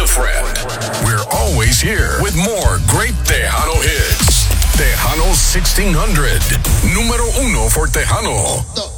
friend. We're always here with more great Tejano hits. Tejano 1600. Número uno for Tejano.